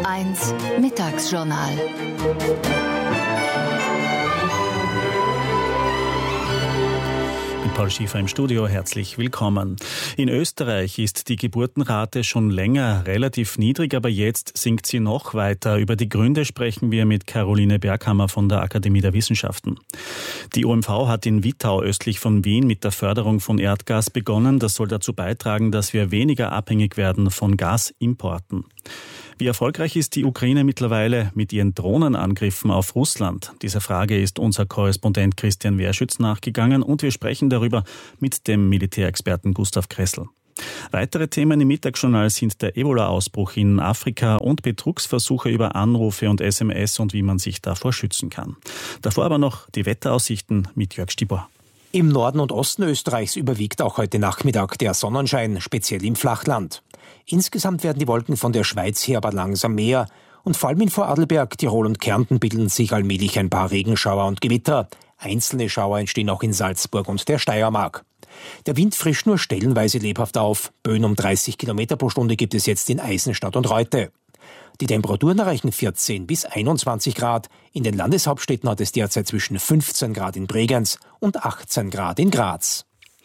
1 Mittagsjournal. Mit Paul Schiefer im Studio, herzlich willkommen. In Österreich ist die Geburtenrate schon länger relativ niedrig, aber jetzt sinkt sie noch weiter. Über die Gründe sprechen wir mit Caroline Berghammer von der Akademie der Wissenschaften. Die OMV hat in Wittau östlich von Wien mit der Förderung von Erdgas begonnen. Das soll dazu beitragen, dass wir weniger abhängig werden von Gasimporten. Wie erfolgreich ist die Ukraine mittlerweile mit ihren Drohnenangriffen auf Russland? Dieser Frage ist unser Korrespondent Christian Wehrschütz nachgegangen und wir sprechen darüber mit dem Militärexperten Gustav Kressl. Weitere Themen im Mittagsjournal sind der Ebola-Ausbruch in Afrika und Betrugsversuche über Anrufe und SMS und wie man sich davor schützen kann. Davor aber noch die Wetteraussichten mit Jörg Stibor. Im Norden und Osten Österreichs überwiegt auch heute Nachmittag der Sonnenschein, speziell im Flachland. Insgesamt werden die Wolken von der Schweiz her aber langsam mehr. Und vor allem in Vorarlberg, Tirol und Kärnten bilden sich allmählich ein paar Regenschauer und Gewitter. Einzelne Schauer entstehen auch in Salzburg und der Steiermark. Der Wind frischt nur stellenweise lebhaft auf. Böen um 30 Kilometer pro Stunde gibt es jetzt in Eisenstadt und Reute. Die Temperaturen erreichen 14 bis 21 Grad. In den Landeshauptstädten hat es derzeit zwischen 15 Grad in Bregenz und 18 Grad in Graz.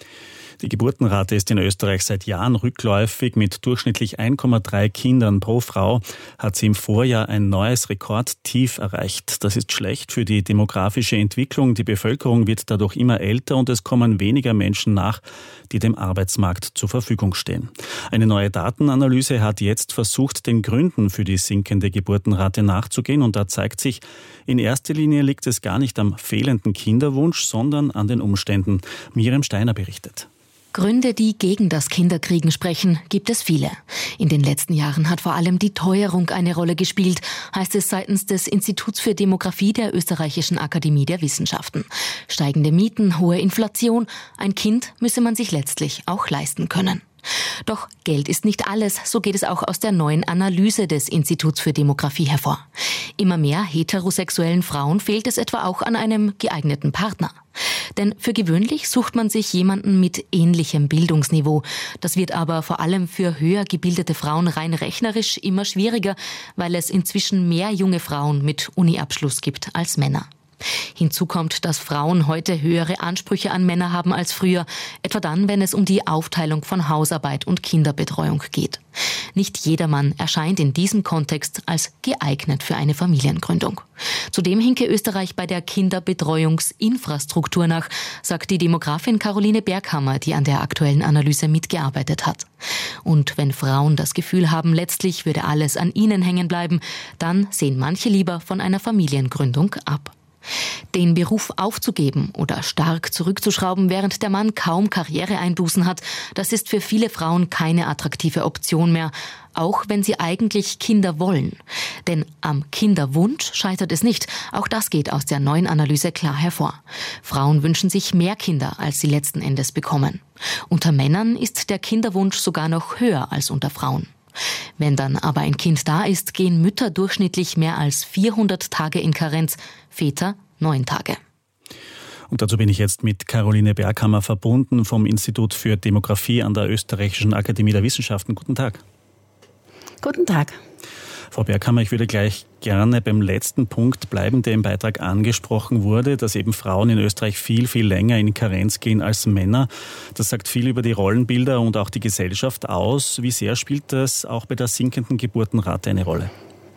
Die Geburtenrate ist in Österreich seit Jahren rückläufig. Mit durchschnittlich 1,3 Kindern pro Frau hat sie im Vorjahr ein neues Rekordtief erreicht. Das ist schlecht für die demografische Entwicklung. Die Bevölkerung wird dadurch immer älter und es kommen weniger Menschen nach, die dem Arbeitsmarkt zur Verfügung stehen. Eine neue Datenanalyse hat jetzt versucht, den Gründen für die sinkende Geburtenrate nachzugehen. Und da zeigt sich, in erster Linie liegt es gar nicht am fehlenden Kinderwunsch, sondern an den Umständen. Miriam Steiner berichtet. Gründe, die gegen das Kinderkriegen sprechen, gibt es viele. In den letzten Jahren hat vor allem die Teuerung eine Rolle gespielt, heißt es seitens des Instituts für Demografie der Österreichischen Akademie der Wissenschaften. Steigende Mieten, hohe Inflation, ein Kind müsse man sich letztlich auch leisten können. Doch Geld ist nicht alles, so geht es auch aus der neuen Analyse des Instituts für Demografie hervor. Immer mehr heterosexuellen Frauen fehlt es etwa auch an einem geeigneten Partner. Denn für gewöhnlich sucht man sich jemanden mit ähnlichem Bildungsniveau. Das wird aber vor allem für höher gebildete Frauen rein rechnerisch immer schwieriger, weil es inzwischen mehr junge Frauen mit Uniabschluss gibt als Männer. Hinzu kommt, dass Frauen heute höhere Ansprüche an Männer haben als früher, etwa dann, wenn es um die Aufteilung von Hausarbeit und Kinderbetreuung geht. Nicht jedermann erscheint in diesem Kontext als geeignet für eine Familiengründung. Zudem hinke Österreich bei der Kinderbetreuungsinfrastruktur nach, sagt die Demografin Caroline Berghammer, die an der aktuellen Analyse mitgearbeitet hat. Und wenn Frauen das Gefühl haben, letztlich würde alles an ihnen hängen bleiben, dann sehen manche lieber von einer Familiengründung ab. Den Beruf aufzugeben oder stark zurückzuschrauben, während der Mann kaum Karriereeinbußen hat, das ist für viele Frauen keine attraktive Option mehr, auch wenn sie eigentlich Kinder wollen. Denn am Kinderwunsch scheitert es nicht, auch das geht aus der neuen Analyse klar hervor. Frauen wünschen sich mehr Kinder, als sie letzten Endes bekommen. Unter Männern ist der Kinderwunsch sogar noch höher als unter Frauen. Wenn dann aber ein Kind da ist, gehen Mütter durchschnittlich mehr als 400 Tage in Karenz, Väter 9 Tage. Und dazu bin ich jetzt mit Caroline Berghammer verbunden vom Institut für Demografie an der Österreichischen Akademie der Wissenschaften. Guten Tag. Guten Tag. Frau Berghammer, ich würde gleich gerne beim letzten Punkt bleiben, der im Beitrag angesprochen wurde, dass eben Frauen in Österreich viel, viel länger in Karenz gehen als Männer. Das sagt viel über die Rollenbilder und auch die Gesellschaft aus. Wie sehr spielt das auch bei der sinkenden Geburtenrate eine Rolle?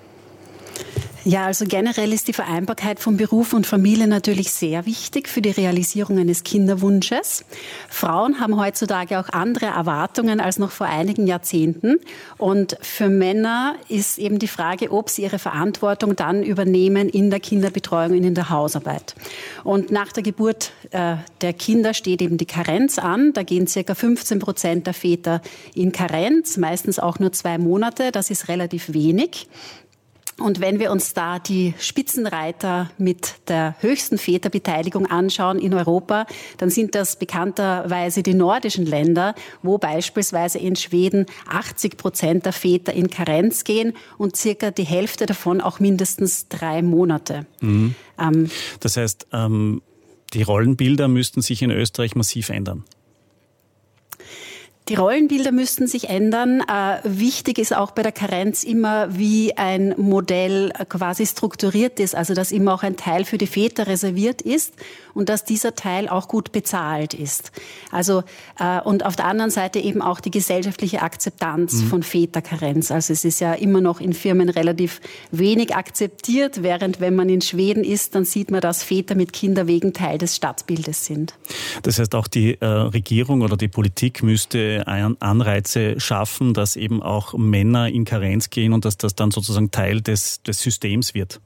Ja, also generell ist die Vereinbarkeit von Beruf und Familie natürlich sehr wichtig für die Realisierung eines Kinderwunsches. Frauen haben heutzutage auch andere Erwartungen als noch vor einigen Jahrzehnten. Und für Männer ist eben die Frage, ob sie ihre Verantwortung dann übernehmen in der Kinderbetreuung und in der Hausarbeit. Und nach der Geburt der Kinder steht eben die Karenz an. Da gehen ca. 15% der Väter in Karenz, meistens auch nur 2 Monate. Das ist relativ wenig. Und wenn wir uns da die Spitzenreiter mit der höchsten Väterbeteiligung anschauen in Europa, dann sind das bekannterweise die nordischen Länder, wo beispielsweise in Schweden 80% der Väter in Karenz gehen und circa die Hälfte davon auch mindestens 3 Monate. Mhm. Das heißt, die Rollenbilder müssten sich in Österreich massiv ändern. Die Rollenbilder müssten sich ändern. Wichtig ist auch bei der Karenz immer, wie ein Modell quasi strukturiert ist, also dass immer auch ein Teil für die Väter reserviert ist und dass dieser Teil auch gut bezahlt ist. Also und auf der anderen Seite eben auch die gesellschaftliche Akzeptanz von Väterkarenz. Also es ist ja immer noch in Firmen relativ wenig akzeptiert, während wenn man in Schweden ist, dann sieht man, dass Väter mit Kinderwegen Teil des Stadtbildes sind. Das heißt, auch die Regierung oder die Politik müsste Anreize schaffen, dass eben auch Männer in Karenz gehen und dass das dann sozusagen Teil des Systems wird.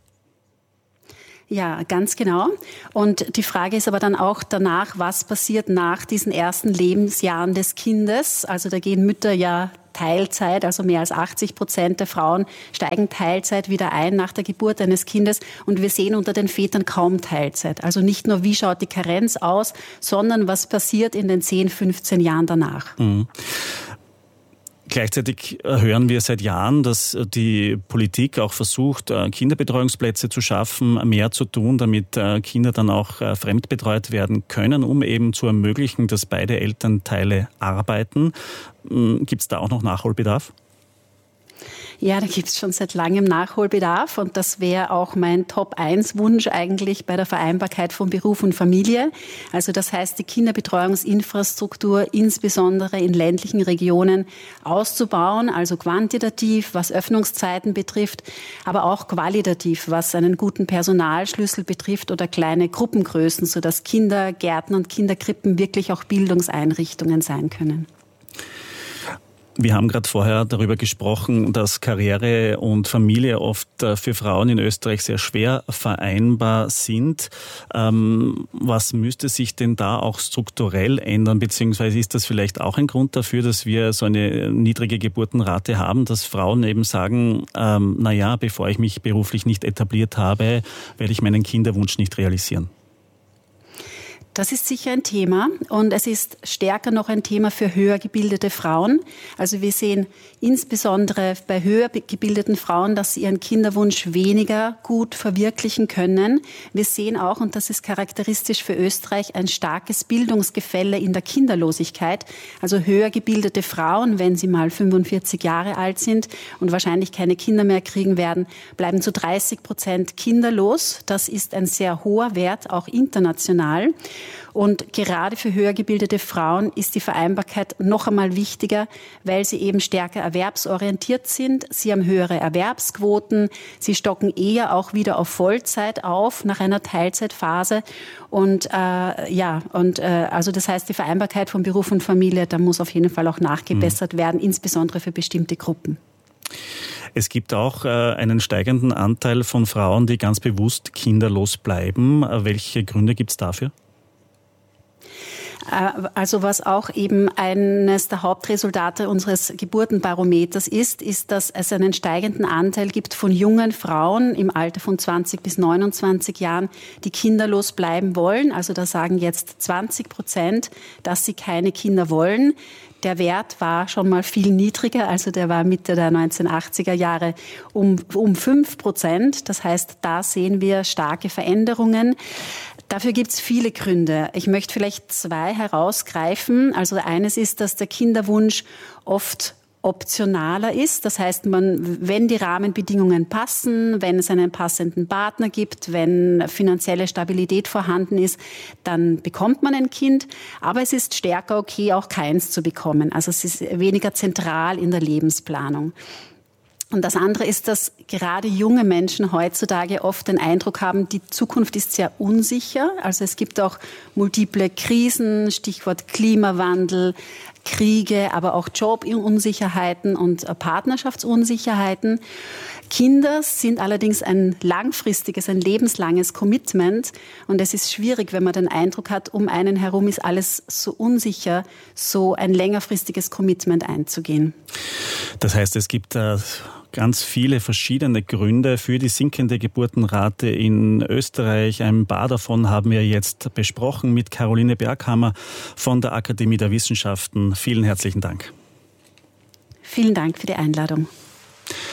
Ja, ganz genau. Und die Frage ist aber dann auch danach, was passiert nach diesen ersten Lebensjahren des Kindes? Also da gehen Mütter ja Teilzeit, also mehr als 80% der Frauen steigen Teilzeit wieder ein nach der Geburt eines Kindes. Und wir sehen unter den Vätern kaum Teilzeit. Also nicht nur, wie schaut die Karenz aus, sondern was passiert in den 10, 15 Jahren danach. Mhm. Gleichzeitig hören wir seit Jahren, dass die Politik auch versucht, Kinderbetreuungsplätze zu schaffen, mehr zu tun, damit Kinder dann auch fremdbetreut werden können, um eben zu ermöglichen, dass beide Elternteile arbeiten. Gibt es da auch noch Nachholbedarf? Ja, da gibt es schon seit langem Nachholbedarf und das wäre auch mein Top-1-Wunsch eigentlich bei der Vereinbarkeit von Beruf und Familie. Also das heißt, die Kinderbetreuungsinfrastruktur insbesondere in ländlichen Regionen auszubauen, also quantitativ, was Öffnungszeiten betrifft, aber auch qualitativ, was einen guten Personalschlüssel betrifft oder kleine Gruppengrößen, sodass Kindergärten und Kinderkrippen wirklich auch Bildungseinrichtungen sein können. Wir haben gerade vorher darüber gesprochen, dass Karriere und Familie oft für Frauen in Österreich sehr schwer vereinbar sind. Was müsste sich denn da auch strukturell ändern, beziehungsweise ist das vielleicht auch ein Grund dafür, dass wir so eine niedrige Geburtenrate haben, dass Frauen eben sagen, bevor ich mich beruflich nicht etabliert habe, werde ich meinen Kinderwunsch nicht realisieren? Das ist sicher ein Thema und es ist stärker noch ein Thema für höher gebildete Frauen. Also wir sehen insbesondere bei höher gebildeten Frauen, dass sie ihren Kinderwunsch weniger gut verwirklichen können. Wir sehen auch, und das ist charakteristisch für Österreich, ein starkes Bildungsgefälle in der Kinderlosigkeit. Also höher gebildete Frauen, wenn sie mal 45 Jahre alt sind und wahrscheinlich keine Kinder mehr kriegen werden, bleiben zu 30% kinderlos. Das ist ein sehr hoher Wert, auch international. Und gerade für höher gebildete Frauen ist die Vereinbarkeit noch einmal wichtiger, weil sie eben stärker erwerbsorientiert sind. Sie haben höhere Erwerbsquoten. Sie stocken eher auch wieder auf Vollzeit auf nach einer Teilzeitphase. Und also das heißt, die Vereinbarkeit von Beruf und Familie, da muss auf jeden Fall auch nachgebessert werden, insbesondere für bestimmte Gruppen. Es gibt auch einen steigenden Anteil von Frauen, die ganz bewusst kinderlos bleiben. Welche Gründe gibt es dafür? Also was auch eben eines der Hauptresultate unseres Geburtenbarometers ist, dass es einen steigenden Anteil gibt von jungen Frauen im Alter von 20 bis 29 Jahren, die kinderlos bleiben wollen. Also da sagen jetzt 20%, dass sie keine Kinder wollen. Der Wert war schon mal viel niedriger, also der war Mitte der 1980er Jahre um 5%. Das heißt, da sehen wir starke Veränderungen. Dafür gibt es viele Gründe. Ich möchte vielleicht 2 herausgreifen. Also eines ist, dass der Kinderwunsch oft optionaler ist. Das heißt, wenn die Rahmenbedingungen passen, wenn es einen passenden Partner gibt, wenn finanzielle Stabilität vorhanden ist, dann bekommt man ein Kind. Aber es ist stärker okay, auch keins zu bekommen. Also es ist weniger zentral in der Lebensplanung. Und das andere ist, dass gerade junge Menschen heutzutage oft den Eindruck haben, die Zukunft ist sehr unsicher. Also es gibt auch multiple Krisen, Stichwort Klimawandel, Kriege, aber auch Jobunsicherheiten und Partnerschaftsunsicherheiten. Kinder sind allerdings ein langfristiges, ein lebenslanges Commitment. Und es ist schwierig, wenn man den Eindruck hat, um einen herum ist alles so unsicher, so ein längerfristiges Commitment einzugehen. Das heißt, es gibt ganz viele verschiedene Gründe für die sinkende Geburtenrate in Österreich. Ein paar davon haben wir jetzt besprochen mit Caroline Berghammer von der Akademie der Wissenschaften. Vielen herzlichen Dank. Vielen Dank für die Einladung.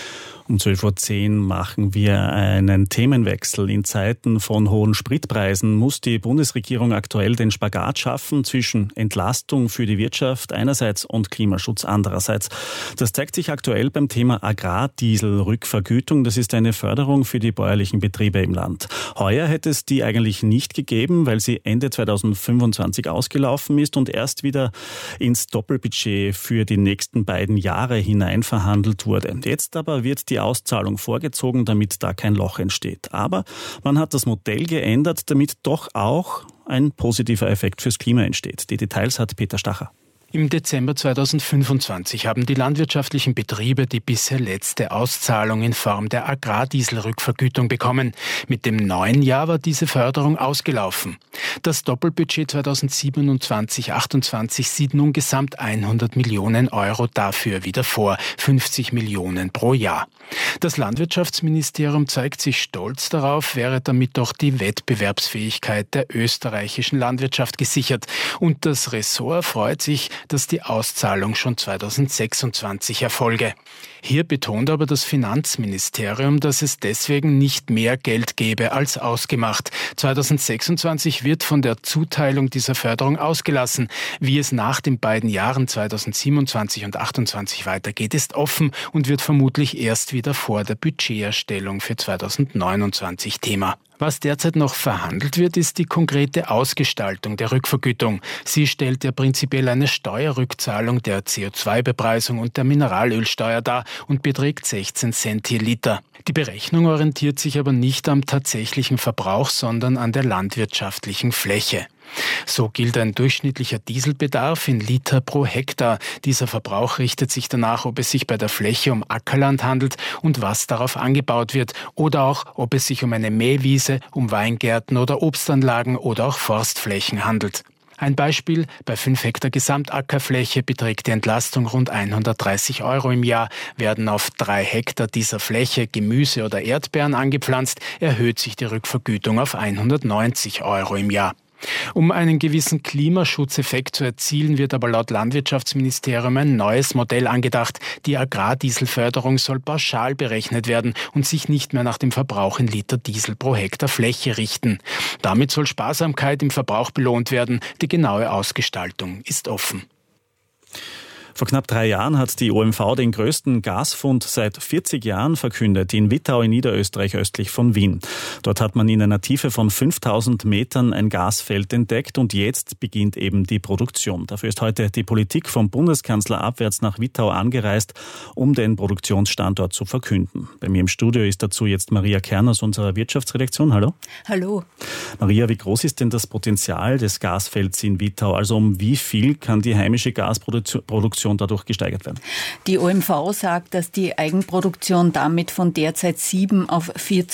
Um 12.10 Uhr machen wir einen Themenwechsel. In Zeiten von hohen Spritpreisen muss die Bundesregierung aktuell den Spagat schaffen zwischen Entlastung für die Wirtschaft einerseits und Klimaschutz andererseits. Das zeigt sich aktuell beim Thema Agrardieselrückvergütung. Das ist eine Förderung für die bäuerlichen Betriebe im Land. Heuer hätte es die eigentlich nicht gegeben, weil sie Ende 2025 ausgelaufen ist und erst wieder ins Doppelbudget für die nächsten beiden Jahre hinein verhandelt wurde. Jetzt aber wird die Auszahlung vorgezogen, damit da kein Loch entsteht. Aber man hat das Modell geändert, damit doch auch ein positiver Effekt fürs Klima entsteht. Die Details hat Peter Stacher. Im Dezember 2025 haben die landwirtschaftlichen Betriebe die bisher letzte Auszahlung in Form der Agrardieselrückvergütung bekommen. Mit dem neuen Jahr war diese Förderung ausgelaufen. Das Doppelbudget 2027/28 sieht nun gesamt 100 Millionen Euro dafür wieder vor, 50 Millionen pro Jahr. Das Landwirtschaftsministerium zeigt sich stolz darauf, wäre damit doch die Wettbewerbsfähigkeit der österreichischen Landwirtschaft gesichert. Und das Ressort freut sich, dass die Auszahlung schon 2026 erfolge. Hier betont aber das Finanzministerium, dass es deswegen nicht mehr Geld gebe als ausgemacht. 2026 wird von der Zuteilung dieser Förderung ausgelassen. Wie es nach den beiden Jahren 2027 und 2028 weitergeht, ist offen und wird vermutlich erst wieder vor der Budgeterstellung für 2029 Thema. Was derzeit noch verhandelt wird, ist die konkrete Ausgestaltung der Rückvergütung. Sie stellt ja prinzipiell eine Steuerrückzahlung der CO2-Bepreisung und der Mineralölsteuer dar und beträgt 16 Cent je Liter. Die Berechnung orientiert sich aber nicht am tatsächlichen Verbrauch, sondern an der landwirtschaftlichen Fläche. So gilt ein durchschnittlicher Dieselbedarf in Liter pro Hektar. Dieser Verbrauch richtet sich danach, ob es sich bei der Fläche um Ackerland handelt und was darauf angebaut wird, oder auch, ob es sich um eine Mähwiese, um Weingärten oder Obstanlagen oder auch Forstflächen handelt. Ein Beispiel: Bei 5 Hektar Gesamtackerfläche beträgt die Entlastung rund 130 Euro im Jahr. Werden auf 3 Hektar dieser Fläche Gemüse oder Erdbeeren angepflanzt, erhöht sich die Rückvergütung auf 190 Euro im Jahr. Um einen gewissen Klimaschutzeffekt zu erzielen, wird aber laut Landwirtschaftsministerium ein neues Modell angedacht. Die Agrardieselförderung soll pauschal berechnet werden und sich nicht mehr nach dem Verbrauch in Liter Diesel pro Hektar Fläche richten. Damit soll Sparsamkeit im Verbrauch belohnt werden. Die genaue Ausgestaltung ist offen. Vor knapp 3 Jahren hat die OMV den größten Gasfund seit 40 Jahren verkündet, in Wittau in Niederösterreich östlich von Wien. Dort hat man in einer Tiefe von 5000 Metern ein Gasfeld entdeckt und jetzt beginnt eben die Produktion. Dafür ist heute die Politik vom Bundeskanzler abwärts nach Wittau angereist, um den Produktionsstandort zu verkünden. Bei mir im Studio ist dazu jetzt Maria Kern aus unserer Wirtschaftsredaktion. Hallo. Hallo. Maria, wie groß ist denn das Potenzial des Gasfelds in Wittau? Also um wie viel kann die heimische Gasproduktion dadurch gesteigert werden? Die OMV sagt, dass die Eigenproduktion damit von derzeit 7 auf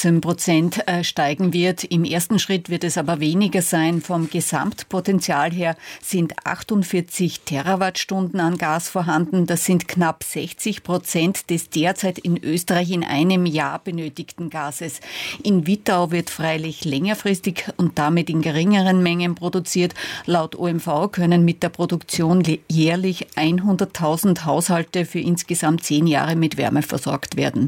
14% steigen wird. Im ersten Schritt wird es aber weniger sein. Vom Gesamtpotenzial her sind 48 Terawattstunden an Gas vorhanden. Das sind knapp 60% des derzeit in Österreich in einem Jahr benötigten Gases. In Wittau wird freilich längerfristig und damit in geringeren Mengen produziert. Laut OMV können mit der Produktion jährlich 100.000 Haushalte für insgesamt 10 Jahre mit Wärme versorgt werden.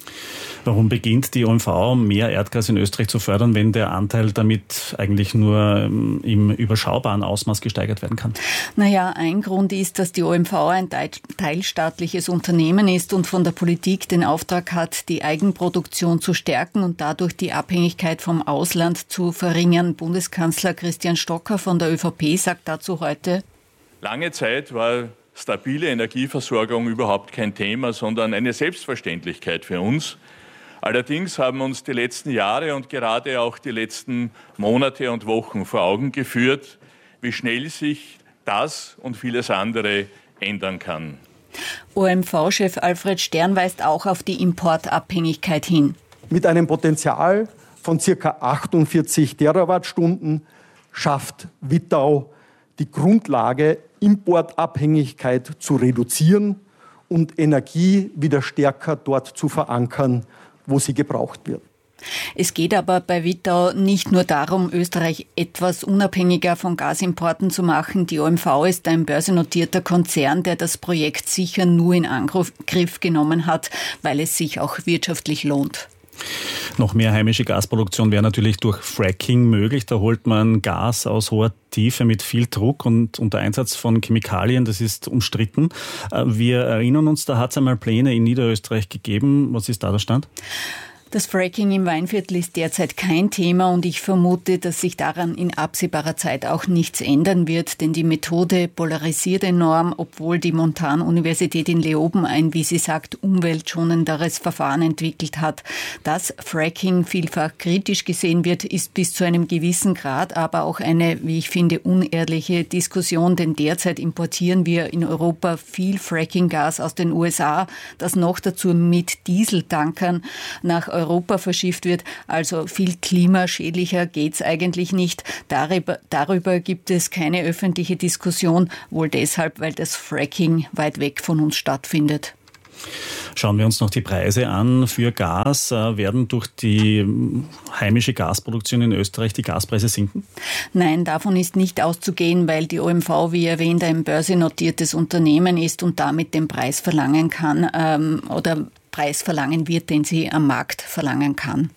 Warum beginnt die OMV, mehr Erdgas in Österreich zu fördern, wenn der Anteil damit eigentlich nur im überschaubaren Ausmaß gesteigert werden kann? Naja, ein Grund ist, dass die OMV ein teilstaatliches Unternehmen ist und von der Politik den Auftrag hat, die Eigenproduktion zu stärken und dadurch die Abhängigkeit vom Ausland zu verringern. Bundeskanzler Christian Stocker von der ÖVP sagt dazu heute: Lange Zeit war stabile Energieversorgung überhaupt kein Thema, sondern eine Selbstverständlichkeit für uns. Allerdings haben uns die letzten Jahre und gerade auch die letzten Monate und Wochen vor Augen geführt, wie schnell sich das und vieles andere ändern kann. OMV-Chef Alfred Stern weist auch auf die Importabhängigkeit hin. Mit einem Potenzial von ca. 48 Terawattstunden schafft Wittau die Grundlage, Importabhängigkeit zu reduzieren und Energie wieder stärker dort zu verankern, wo sie gebraucht wird. Es geht aber bei Wittau nicht nur darum, Österreich etwas unabhängiger von Gasimporten zu machen. Die OMV ist ein börsennotierter Konzern, der das Projekt sicher nur in Angriff genommen hat, weil es sich auch wirtschaftlich lohnt. Noch mehr heimische Gasproduktion wäre natürlich durch Fracking möglich. Da holt man Gas aus hoher Tiefe mit viel Druck und unter Einsatz von Chemikalien. Das ist umstritten. Wir erinnern uns, da hat es einmal Pläne in Niederösterreich gegeben. Was ist da der Stand? Das Fracking im Weinviertel ist derzeit kein Thema und ich vermute, dass sich daran in absehbarer Zeit auch nichts ändern wird, denn die Methode polarisiert enorm, obwohl die Montan-Universität in Leoben ein, wie sie sagt, umweltschonenderes Verfahren entwickelt hat. Dass Fracking vielfach kritisch gesehen wird, ist bis zu einem gewissen Grad aber auch eine, wie ich finde, unehrliche Diskussion, denn derzeit importieren wir in Europa viel Fracking-Gas aus den USA, das noch dazu mit Dieseltankern nach Europa verschifft wird. Also viel klimaschädlicher geht's eigentlich nicht. Darüber gibt es keine öffentliche Diskussion, wohl deshalb, weil das Fracking weit weg von uns stattfindet. Schauen wir uns noch die Preise an für Gas. Werden durch die heimische Gasproduktion in Österreich die Gaspreise sinken? Nein, davon ist nicht auszugehen, weil die OMV, wie erwähnt, ein börsennotiertes Unternehmen ist und damit den Preis verlangen kann oder Preis verlangen wird, den sie am Markt verlangen kann.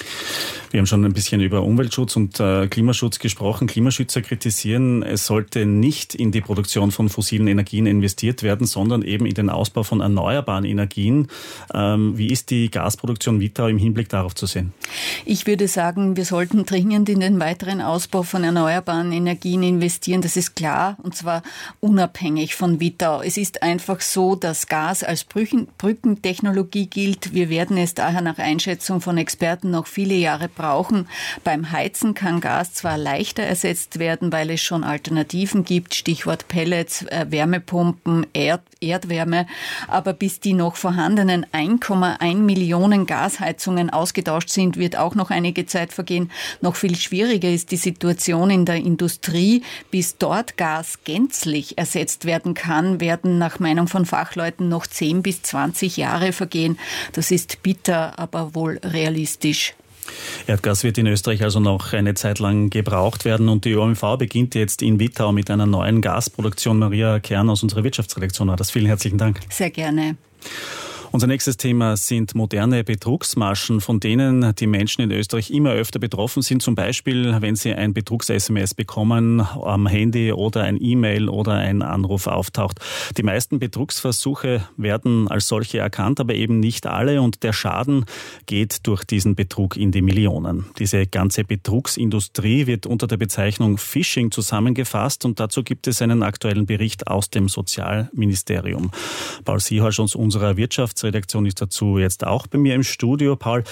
Wir haben schon ein bisschen über Umweltschutz und Klimaschutz gesprochen. Klimaschützer kritisieren, es sollte nicht in die Produktion von fossilen Energien investiert werden, sondern eben in den Ausbau von erneuerbaren Energien. Wie ist die Gasproduktion Wittau im Hinblick darauf zu sehen? Ich würde sagen, wir sollten dringend in den weiteren Ausbau von erneuerbaren Energien investieren. Das ist klar, und zwar unabhängig von Wittau. Es ist einfach so, dass Gas als Brückentechnologie gilt. Wir werden es daher nach Einschätzung von Experten noch viele Jahre brauchen. Beim Heizen kann Gas zwar leichter ersetzt werden, weil es schon Alternativen gibt, Stichwort Pellets, Wärmepumpen, Erdwärme, aber bis die noch vorhandenen 1,1 Millionen Gasheizungen ausgetauscht sind, wird auch noch einige Zeit vergehen. Noch viel schwieriger ist die Situation in der Industrie. Bis dort Gas gänzlich ersetzt werden kann, werden nach Meinung von Fachleuten noch 10 bis 20 Jahre vergehen. Das ist bitter, aber wohl realistisch. Erdgas wird in Österreich also noch eine Zeit lang gebraucht werden und die OMV beginnt jetzt in Wittau mit einer neuen Gasproduktion. Maria Kern aus unserer Wirtschaftsredaktion war das. Vielen herzlichen Dank. Sehr gerne. Unser nächstes Thema sind moderne Betrugsmaschen, von denen die Menschen in Österreich immer öfter betroffen sind. Zum Beispiel, wenn sie ein Betrugs-SMS bekommen am Handy oder ein E-Mail oder ein Anruf auftaucht. Die meisten Betrugsversuche werden als solche erkannt, aber eben nicht alle. Und der Schaden geht durch diesen Betrug in die Millionen. Diese ganze Betrugsindustrie wird unter der Bezeichnung Phishing zusammengefasst. Und dazu gibt es einen aktuellen Bericht aus dem Sozialministerium. Paul Sieholsch aus unserer Wirtschaftsredaktion ist dazu jetzt auch bei mir im Studio. Paul,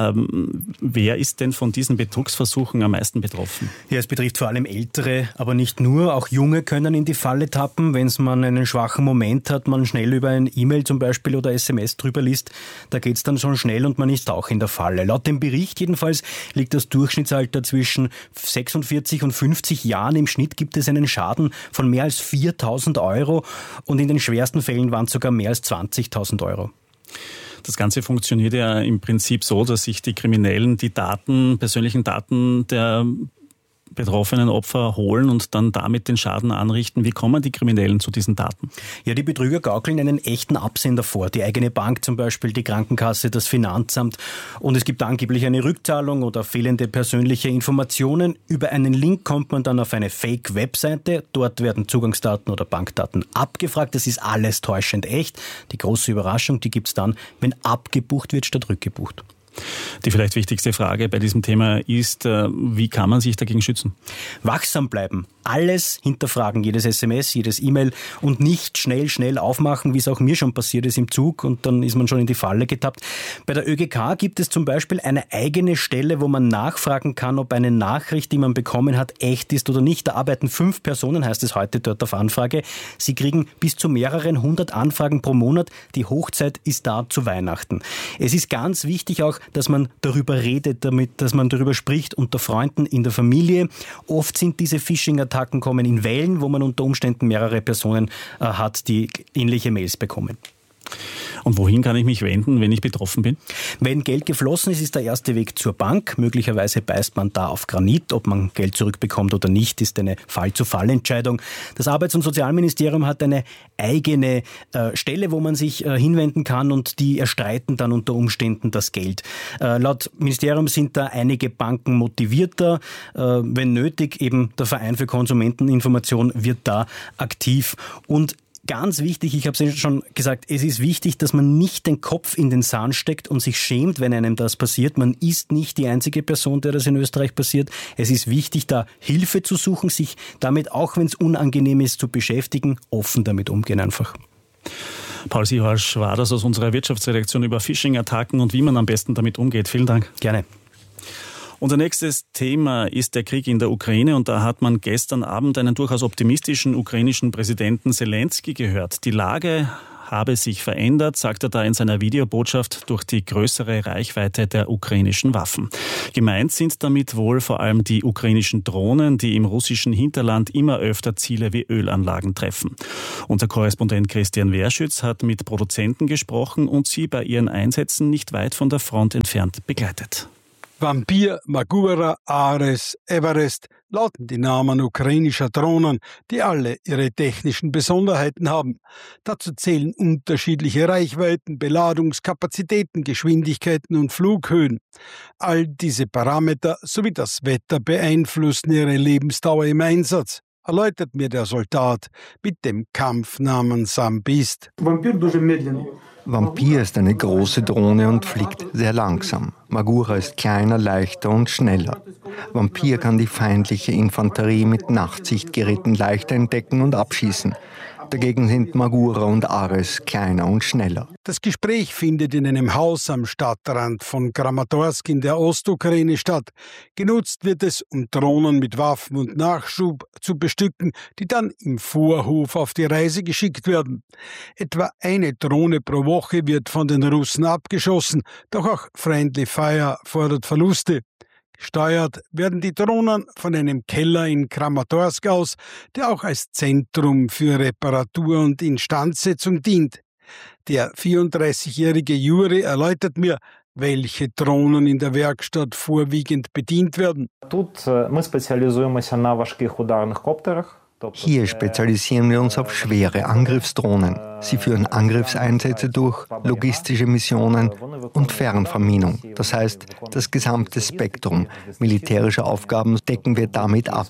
wer ist denn von diesen Betrugsversuchen am meisten betroffen? Ja, es betrifft vor allem Ältere, aber nicht nur. Auch Junge können in die Falle tappen, wenn man einen schwachen Moment hat, man schnell über ein E-Mail zum Beispiel oder SMS drüber liest. Da geht es dann schon schnell und man ist auch in der Falle. Laut dem Bericht jedenfalls liegt das Durchschnittsalter zwischen 46 und 50 Jahren. Im Schnitt gibt es einen Schaden von mehr als 4.000 Euro und in den schwersten Fällen waren es sogar mehr als 20.000 Euro. Das Ganze funktioniert ja im Prinzip so, dass sich die Kriminellen die persönlichen Daten der betroffenen Opfer holen und dann damit den Schaden anrichten. Wie kommen die Kriminellen zu diesen Daten? Ja, die Betrüger gaukeln einen echten Absender vor. Die eigene Bank zum Beispiel, die Krankenkasse, das Finanzamt. Und es gibt angeblich eine Rückzahlung oder fehlende persönliche Informationen. Über einen Link kommt man dann auf eine Fake-Webseite. Dort werden Zugangsdaten oder Bankdaten abgefragt. Das ist alles täuschend echt. Die große Überraschung, die gibt's dann, wenn abgebucht wird statt rückgebucht. Die vielleicht wichtigste Frage bei diesem Thema ist, wie kann man sich dagegen schützen? Wachsam bleiben. Alles hinterfragen, jedes SMS, jedes E-Mail und nicht schnell aufmachen, wie es auch mir schon passiert ist im Zug und dann ist man schon in die Falle getappt. Bei der ÖGK gibt es zum Beispiel eine eigene Stelle, wo man nachfragen kann, ob eine Nachricht, die man bekommen hat, echt ist oder nicht. Da arbeiten 5 Personen, heißt es heute dort auf Anfrage. Sie kriegen bis zu mehreren 100 Anfragen pro Monat. Die Hochzeit ist da zu Weihnachten. Es ist ganz wichtig auch, dass man darüber redet, dass man darüber spricht unter Freunden, in der Familie. Oft sind diese Phishing-Attacken kommen in Wellen, wo man unter Umständen mehrere Personen hat, die ähnliche Mails bekommen. Und wohin kann ich mich wenden, wenn ich betroffen bin? Wenn Geld geflossen ist, ist der erste Weg zur Bank. Möglicherweise beißt man da auf Granit. Ob man Geld zurückbekommt oder nicht, ist eine Fall-zu-Fall-Entscheidung. Das Arbeits- und Sozialministerium hat eine eigene Stelle, wo man sich hinwenden kann, und die erstreiten dann unter Umständen das Geld. Laut Ministerium sind da einige Banken motivierter. Wenn nötig, eben der Verein für Konsumenteninformation wird da aktiv. Und ganz wichtig, ich habe es schon gesagt, es ist wichtig, dass man nicht den Kopf in den Sand steckt und sich schämt, wenn einem das passiert. Man ist nicht die einzige Person, der das in Österreich passiert. Es ist wichtig, da Hilfe zu suchen, sich damit, auch wenn es unangenehm ist, zu beschäftigen, offen damit umgehen einfach. Paul Sihorsch war das aus unserer Wirtschaftsredaktion über Phishing-Attacken und wie man am besten damit umgeht. Vielen Dank. Gerne. Unser nächstes Thema ist der Krieg in der Ukraine, und da hat man gestern Abend einen durchaus optimistischen ukrainischen Präsidenten Zelensky gehört. Die Lage habe sich verändert, sagt er da in seiner Videobotschaft, durch die größere Reichweite der ukrainischen Waffen. Gemeint sind damit wohl vor allem die ukrainischen Drohnen, die im russischen Hinterland immer öfter Ziele wie Ölanlagen treffen. Unser Korrespondent Christian Werschütz hat mit Produzenten gesprochen und sie bei ihren Einsätzen nicht weit von der Front entfernt begleitet. Vampir, Magura, Ares, Everest lauten die Namen ukrainischer Drohnen, die alle ihre technischen Besonderheiten haben. Dazu zählen unterschiedliche Reichweiten, Beladungskapazitäten, Geschwindigkeiten und Flughöhen. All diese Parameter sowie das Wetter beeinflussen ihre Lebensdauer im Einsatz, erläutert mir der Soldat mit dem Kampfnamen Sambist. Vampir ist eine große Drohne und fliegt sehr langsam. Magura ist kleiner, leichter und schneller. Vampir kann die feindliche Infanterie mit Nachtsichtgeräten leichter entdecken und abschießen. Dagegen sind Magura und Ares kleiner und schneller. Das Gespräch findet in einem Haus am Stadtrand von Kramatorsk in der Ostukraine statt. Genutzt wird es, um Drohnen mit Waffen und Nachschub zu bestücken, die dann im Vorhof auf die Reise geschickt werden. Etwa eine Drohne pro Woche wird von den Russen abgeschossen, doch auch Friendly Fire fordert Verluste. Gesteuert werden die Drohnen von einem Keller in Kramatorsk aus, der auch als Zentrum für Reparatur und Instandsetzung dient. Der 34-jährige Juri erläutert mir, welche Drohnen in der Werkstatt vorwiegend bedient werden. Hier spezialisieren wir uns auf schwere Angriffsdrohnen. Sie führen Angriffseinsätze durch, logistische Missionen und Fernverminung. Das heißt, das gesamte Spektrum militärischer Aufgaben decken wir damit ab.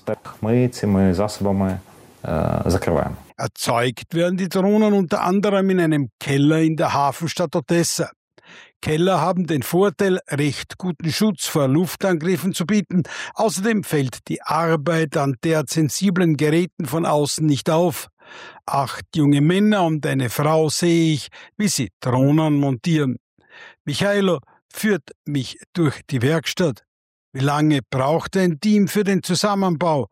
Erzeugt werden die Drohnen unter anderem in einem Keller in der Hafenstadt Odessa. Keller haben den Vorteil, recht guten Schutz vor Luftangriffen zu bieten. Außerdem fällt die Arbeit an derart sensiblen Geräten von außen nicht auf. 8 junge Männer und eine Frau sehe ich, wie sie Drohnen montieren. Michailo führt mich durch die Werkstatt. Wie lange braucht ein Team für den Zusammenbau?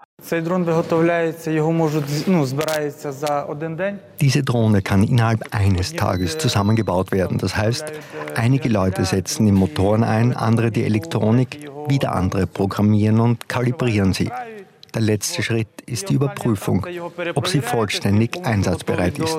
Diese Drohne kann innerhalb eines Tages zusammengebaut werden. Das heißt, einige Leute setzen die Motoren ein, andere die Elektronik, wieder andere programmieren und kalibrieren sie. Der letzte Schritt ist die Überprüfung, ob sie vollständig einsatzbereit ist.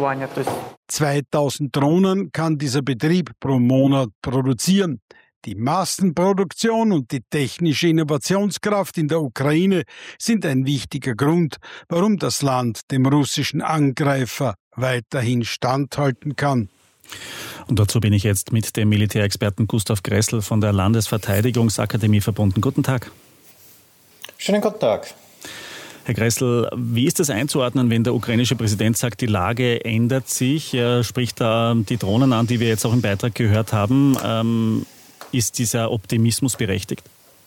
2000 Drohnen kann dieser Betrieb pro Monat produzieren. Die Massenproduktion und die technische Innovationskraft in der Ukraine sind ein wichtiger Grund, warum das Land dem russischen Angreifer weiterhin standhalten kann. Und dazu bin ich jetzt mit dem Militärexperten Gustav Gressel von der Landesverteidigungsakademie verbunden. Guten Tag. Schönen guten Tag. Herr Gressel, wie ist das einzuordnen, wenn der ukrainische Präsident sagt, die Lage ändert sich? Er spricht da die Drohnen an, die wir jetzt auch im Beitrag gehört haben. Ist dieser Optimismus berechtigt?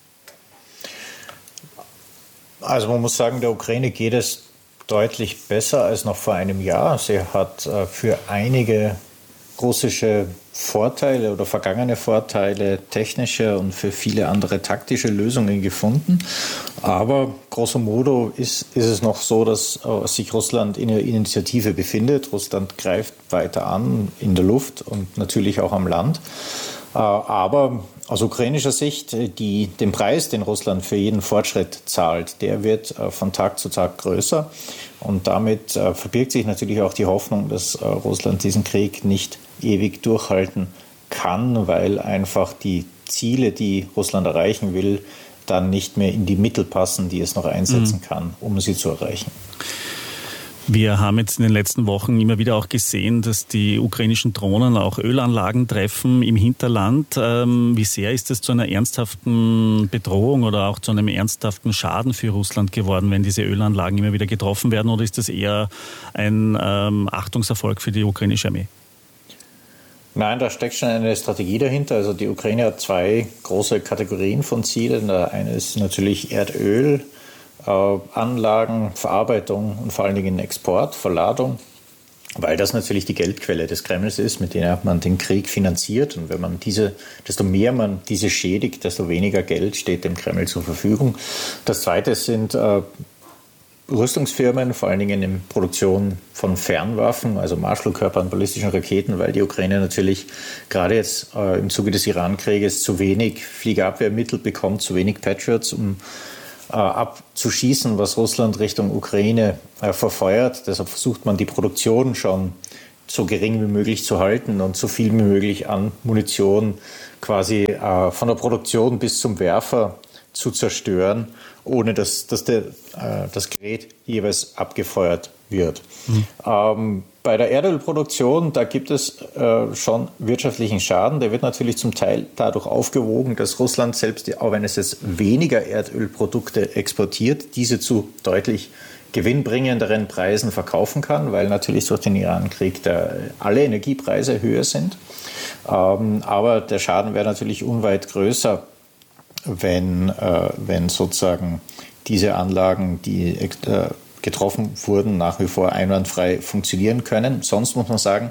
Also man muss sagen, der Ukraine geht es deutlich besser als noch vor einem Jahr. Sie hat für einige russische Vorteile oder vergangene Vorteile technische und für viele andere taktische Lösungen gefunden. Aber grosso modo ist es noch so, dass sich Russland in der Initiative befindet. Russland greift weiter an in der Luft und natürlich auch am Land. Aber aus ukrainischer Sicht, den Preis, den Russland für jeden Fortschritt zahlt, der wird von Tag zu Tag größer. Und damit verbirgt sich natürlich auch die Hoffnung, dass Russland diesen Krieg nicht ewig durchhalten kann, weil einfach die Ziele, die Russland erreichen will, dann nicht mehr in die Mittel passen, die es noch einsetzen kann, um sie zu erreichen. Wir haben jetzt in den letzten Wochen immer wieder auch gesehen, dass die ukrainischen Drohnen auch Ölanlagen treffen im Hinterland. Wie sehr ist es zu einer ernsthaften Bedrohung oder auch zu einem ernsthaften Schaden für Russland geworden, wenn diese Ölanlagen immer wieder getroffen werden? Oder ist das eher ein Achtungserfolg für die ukrainische Armee? Nein, da steckt schon eine Strategie dahinter. Also die Ukraine hat 2 große Kategorien von Zielen. Der eine ist natürlich Erdöl, Anlagen, Verarbeitung und vor allen Dingen Export, Verladung, weil das natürlich die Geldquelle des Kremls ist, mit der man den Krieg finanziert. Und wenn man desto mehr man diese schädigt, desto weniger Geld steht dem Kreml zur Verfügung. Das zweite sind Rüstungsfirmen, vor allen Dingen in Produktion von Fernwaffen, also Marschflugkörpern, ballistischen Raketen, weil die Ukraine natürlich gerade jetzt im Zuge des Iran-Krieges zu wenig Fliegerabwehrmittel bekommt, zu wenig Patriots, um abzuschießen, was Russland Richtung Ukraine verfeuert. Deshalb versucht man, die Produktion schon so gering wie möglich zu halten und so viel wie möglich an Munition quasi von der Produktion bis zum Werfer zu zerstören, ohne dass das Gerät jeweils abgefeuert wird. Bei der Erdölproduktion, da gibt es schon wirtschaftlichen Schaden. Der wird natürlich zum Teil dadurch aufgewogen, dass Russland selbst, auch wenn es jetzt weniger Erdölprodukte exportiert, diese zu deutlich gewinnbringenderen Preisen verkaufen kann, weil natürlich durch den Iran-Krieg alle Energiepreise höher sind. Aber der Schaden wäre natürlich unweit größer, wenn sozusagen diese Anlagen, die getroffen wurden, nach wie vor einwandfrei funktionieren können. Sonst muss man sagen,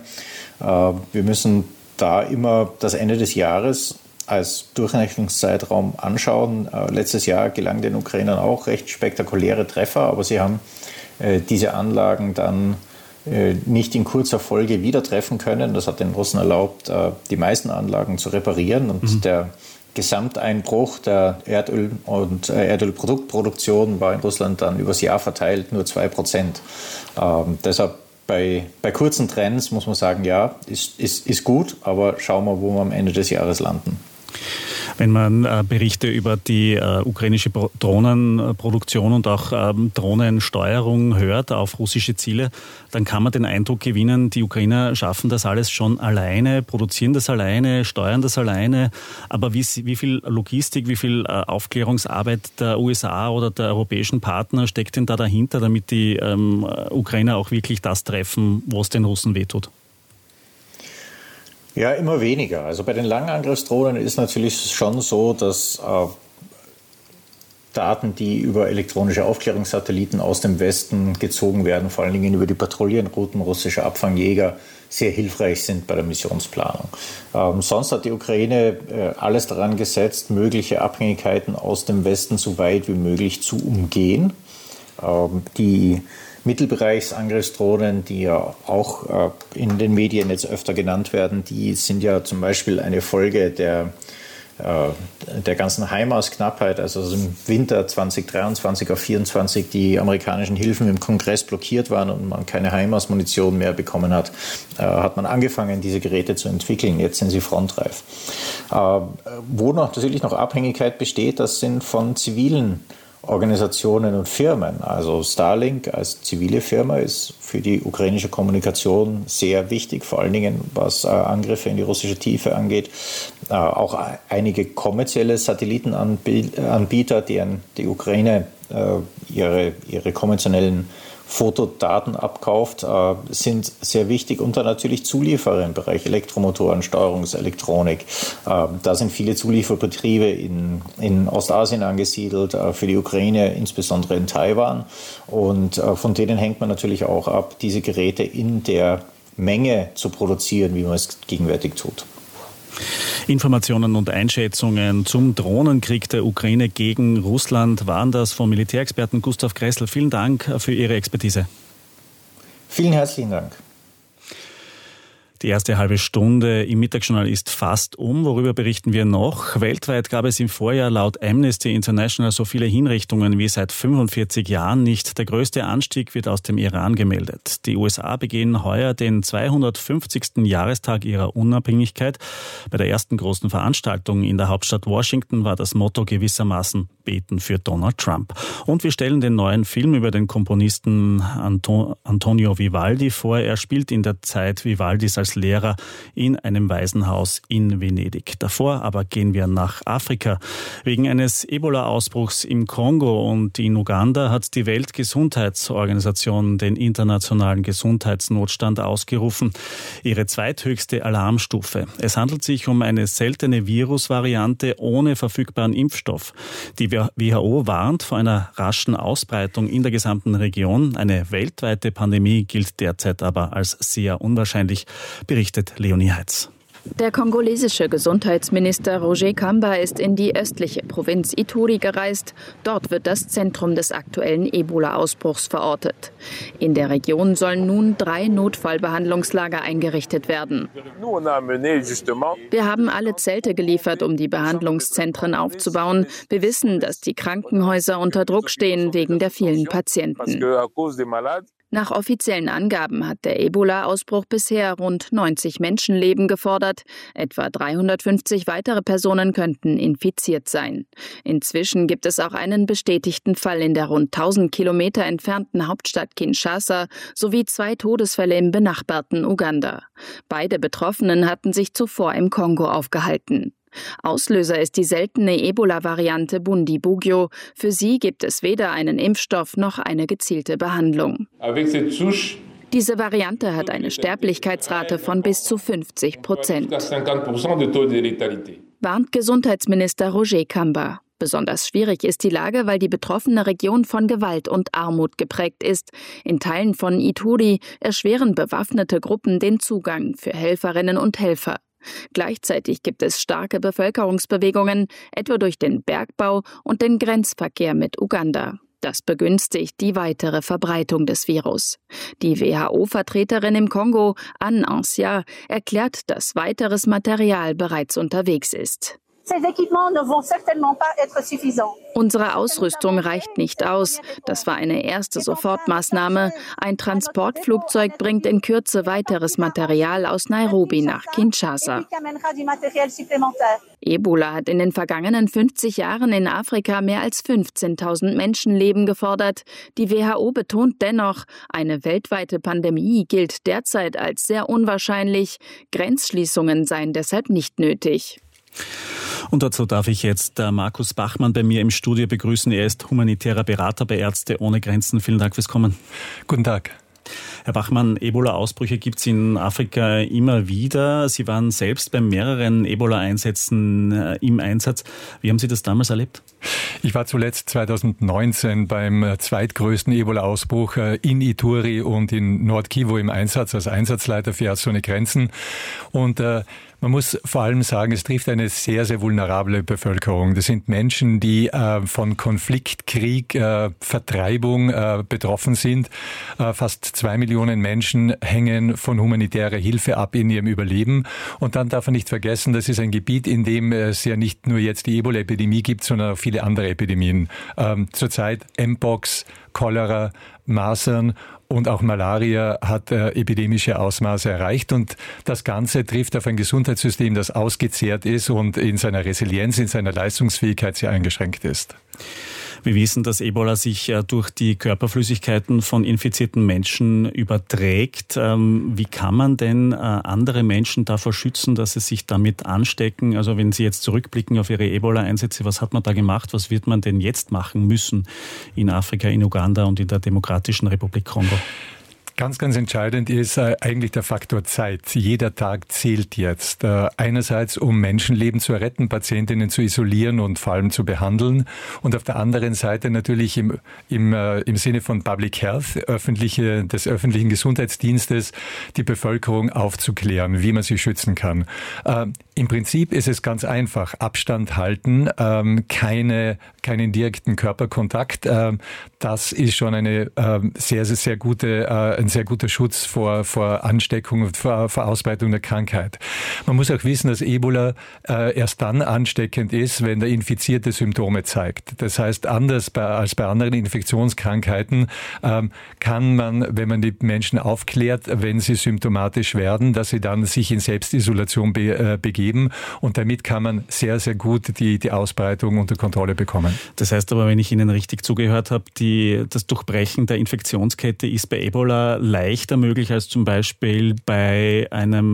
wir müssen da immer das Ende des Jahres als Durchrechnungszeitraum anschauen. Letztes Jahr gelang den Ukrainern auch recht spektakuläre Treffer, aber sie haben diese Anlagen dann nicht in kurzer Folge wieder treffen können. Das hat den Russen erlaubt, die meisten Anlagen zu reparieren, und der Gesamteinbruch der Erdöl- und Erdölproduktproduktion war in Russland dann übers Jahr verteilt nur 2%. Deshalb bei kurzen Trends muss man sagen, ja, ist gut, aber schauen wir, wo wir am Ende des Jahres landen. Wenn man Berichte über die ukrainische Drohnenproduktion und auch Drohnensteuerung hört auf russische Ziele, dann kann man den Eindruck gewinnen, die Ukrainer schaffen das alles schon alleine, produzieren das alleine, steuern das alleine. Aber wie viel Logistik, wie viel Aufklärungsarbeit der USA oder der europäischen Partner steckt denn da dahinter, damit die Ukrainer auch wirklich das treffen, wo es den Russen wehtut? Ja, immer weniger. Also bei den Langangriffsdrohnen ist natürlich schon so, dass Daten, die über elektronische Aufklärungssatelliten aus dem Westen gezogen werden, vor allen Dingen über die Patrouillenrouten russischer Abfangjäger, sehr hilfreich sind bei der Missionsplanung. Sonst hat die Ukraine alles daran gesetzt, mögliche Abhängigkeiten aus dem Westen so weit wie möglich zu umgehen. Die Mittelbereichsangriffsdrohnen, die ja auch in den Medien jetzt öfter genannt werden, die sind ja zum Beispiel eine Folge der ganzen HIMARS-Knappheit, also im Winter 2023 auf 2024 die amerikanischen Hilfen im Kongress blockiert waren und man keine HIMARS-Munition mehr bekommen hat, hat man angefangen, diese Geräte zu entwickeln. Jetzt sind sie frontreif. Wo natürlich noch Abhängigkeit besteht, das sind von zivilen Organisationen und Firmen. Also Starlink als zivile Firma ist für die ukrainische Kommunikation sehr wichtig, vor allen Dingen was Angriffe in die russische Tiefe angeht. Auch einige kommerzielle Satellitenanbieter, deren die Ukraine ihre konventionellen Fotodaten abkauft, sind sehr wichtig, und dann natürlich Zulieferer im Bereich Elektromotoren, Steuerungselektronik. Da sind viele Zulieferbetriebe in Ostasien angesiedelt, für die Ukraine, insbesondere in Taiwan. Und von denen hängt man natürlich auch ab, diese Geräte in der Menge zu produzieren, wie man es gegenwärtig tut. Informationen und Einschätzungen zum Drohnenkrieg der Ukraine gegen Russland waren das vom Militärexperten Gustav Gressel. Vielen Dank für Ihre Expertise. Vielen herzlichen Dank. Die erste halbe Stunde im Mittagsjournal ist fast um. Worüber berichten wir noch? Weltweit gab es im Vorjahr laut Amnesty International so viele Hinrichtungen wie seit 45 Jahren nicht. Der größte Anstieg wird aus dem Iran gemeldet. Die USA begehen heuer den 250. Jahrestag ihrer Unabhängigkeit. Bei der ersten großen Veranstaltung in der Hauptstadt Washington war das Motto gewissermaßen Beten für Donald Trump. Und wir stellen den neuen Film über den Komponisten Antonio Vivaldi vor. Er spielt in der Zeit Vivaldis als Lehrer in einem Waisenhaus in Venedig. Davor aber gehen wir nach Afrika. Wegen eines Ebola-Ausbruchs im Kongo und in Uganda hat die Weltgesundheitsorganisation den internationalen Gesundheitsnotstand ausgerufen. Ihre zweithöchste Alarmstufe. Es handelt sich um eine seltene Virusvariante ohne verfügbaren Impfstoff. Die WHO warnt vor einer raschen Ausbreitung in der gesamten Region. Eine weltweite Pandemie gilt derzeit aber als sehr unwahrscheinlich, berichtet Leonie Heitz. Der kongolesische Gesundheitsminister Roger Kamba ist in die östliche Provinz Ituri gereist. Dort wird das Zentrum des aktuellen Ebola-Ausbruchs verortet. In der Region sollen nun 3 Notfallbehandlungslager eingerichtet werden. Wir haben alle Zelte geliefert, um die Behandlungszentren aufzubauen. Wir wissen, dass die Krankenhäuser unter Druck stehen wegen der vielen Patienten. Nach offiziellen Angaben hat der Ebola-Ausbruch bisher rund 90 Menschenleben gefordert. Etwa 350 weitere Personen könnten infiziert sein. Inzwischen gibt es auch einen bestätigten Fall in der rund 1000 Kilometer entfernten Hauptstadt Kinshasa sowie 2 Todesfälle im benachbarten Uganda. Beide Betroffenen hatten sich zuvor im Kongo aufgehalten. Auslöser ist die seltene Ebola-Variante Bundibugyo. Für sie gibt es weder einen Impfstoff noch eine gezielte Behandlung. Diese Variante hat eine Sterblichkeitsrate von bis zu 50%. Warnt Gesundheitsminister Roger Kamba. Besonders schwierig ist die Lage, weil die betroffene Region von Gewalt und Armut geprägt ist. In Teilen von Ituri erschweren bewaffnete Gruppen den Zugang für Helferinnen und Helfer. Gleichzeitig gibt es starke Bevölkerungsbewegungen, etwa durch den Bergbau und den Grenzverkehr mit Uganda. Das begünstigt die weitere Verbreitung des Virus. Die WHO-Vertreterin im Kongo, Anne Ancia, erklärt, dass weiteres Material bereits unterwegs ist. Unsere Ausrüstung reicht nicht aus. Das war eine erste Sofortmaßnahme. Ein Transportflugzeug bringt in Kürze weiteres Material aus Nairobi nach Kinshasa. Ebola hat in den vergangenen 50 Jahren in Afrika mehr als 15.000 Menschenleben gefordert. Die WHO betont dennoch, eine weltweite Pandemie gilt derzeit als sehr unwahrscheinlich. Grenzschließungen seien deshalb nicht nötig. Und dazu darf ich jetzt Markus Bachmann bei mir im Studio begrüßen. Er ist humanitärer Berater bei Ärzte ohne Grenzen. Vielen Dank fürs Kommen. Guten Tag. Herr Bachmann, Ebola-Ausbrüche gibt es in Afrika immer wieder. Sie waren selbst bei mehreren Ebola-Einsätzen im Einsatz. Wie haben Sie das damals erlebt? Ich war zuletzt 2019 beim zweitgrößten Ebola-Ausbruch in Ituri und in Nord-Kivu im Einsatz, als Einsatzleiter für Ärzte ohne Grenzen. Und man muss vor allem sagen, es trifft eine sehr, sehr vulnerable Bevölkerung. Das sind Menschen, die von Konflikt, Krieg, Vertreibung betroffen sind. Fast 2 Millionen Menschen hängen von humanitärer Hilfe ab in ihrem Überleben. Und dann darf man nicht vergessen, das ist ein Gebiet, in dem es ja nicht nur jetzt die Ebola-Epidemie gibt, sondern auch viele andere Epidemien. Zurzeit Mpox, Cholera, Masern und auch Malaria hat epidemische Ausmaße erreicht. Und das Ganze trifft auf ein Gesundheitssystem, das ausgezehrt ist und in seiner Resilienz, in seiner Leistungsfähigkeit sehr eingeschränkt ist. Wir wissen, dass Ebola sich durch die Körperflüssigkeiten von infizierten Menschen überträgt. Wie kann man denn andere Menschen davor schützen, dass sie sich damit anstecken? Also wenn Sie jetzt zurückblicken auf Ihre Ebola-Einsätze, was hat man da gemacht? Was wird man denn jetzt machen müssen in Afrika, in Uganda und in der Demokratischen Republik Kongo? Ganz, ganz entscheidend ist eigentlich der Faktor Zeit. Jeder Tag zählt jetzt. Einerseits, um Menschenleben zu retten, Patientinnen zu isolieren und vor allem zu behandeln. Und auf der anderen Seite natürlich im Sinne von Public Health, des öffentlichen Gesundheitsdienstes, die Bevölkerung aufzuklären, wie man sie schützen kann. Im Prinzip ist es ganz einfach. Abstand halten, keinen direkten Körperkontakt. Das ist schon eine sehr guter Schutz vor Ansteckung und vor Ausbreitung der Krankheit. Man muss auch wissen, dass Ebola erst dann ansteckend ist, wenn der Infizierte Symptome zeigt. Das heißt, anders als bei anderen Infektionskrankheiten kann man, wenn man die Menschen aufklärt, wenn sie symptomatisch werden, dass sie dann sich in Selbstisolation begeben. Und damit kann man sehr, sehr gut die Ausbreitung unter Kontrolle bekommen. Das heißt aber, wenn ich Ihnen richtig zugehört habe, das Durchbrechen der Infektionskette ist bei Ebola leichter möglich als zum Beispiel bei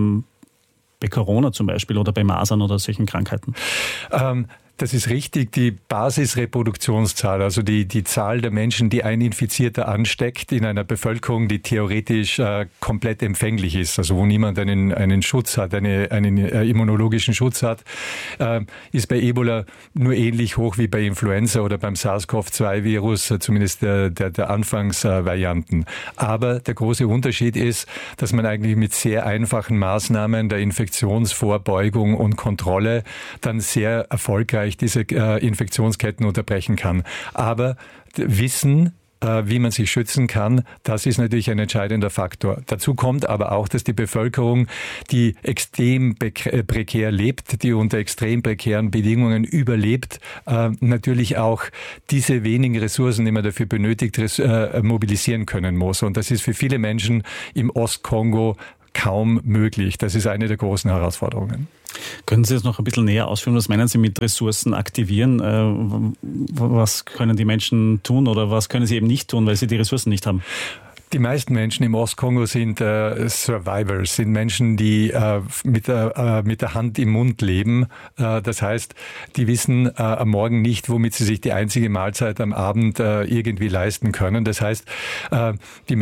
Corona zum Beispiel oder bei Masern oder solchen Krankheiten? Das ist richtig. Die Basisreproduktionszahl, also die Zahl der Menschen, die ein Infizierter ansteckt in einer Bevölkerung, die theoretisch komplett empfänglich ist, also wo niemand einen Schutz hat, einen immunologischen Schutz hat, ist bei Ebola nur ähnlich hoch wie bei Influenza oder beim SARS-CoV-2-Virus, zumindest der Anfangsvarianten. Aber der große Unterschied ist, dass man eigentlich mit sehr einfachen Maßnahmen der Infektionsvorbeugung und Kontrolle dann sehr erfolgreich diese Infektionsketten unterbrechen kann. Aber Wissen, wie man sich schützen kann, das ist natürlich ein entscheidender Faktor. Dazu kommt aber auch, dass die Bevölkerung, die extrem prekär lebt, die unter extrem prekären Bedingungen überlebt, natürlich auch diese wenigen Ressourcen, die man dafür benötigt, mobilisieren können muss. Und das ist für viele Menschen im Ostkongo kaum möglich. Das ist eine der großen Herausforderungen. Können Sie das noch ein bisschen näher ausführen? Was meinen Sie mit Ressourcen aktivieren? Was können die Menschen tun oder was können sie eben nicht tun, weil sie die Ressourcen nicht haben? Die meisten Menschen im Ostkongo sind Survivors, sind Menschen, die mit der Hand im Mund leben. Das heißt, die wissen am Morgen nicht, womit sie sich die einzige Mahlzeit am Abend irgendwie leisten können. Das heißt, die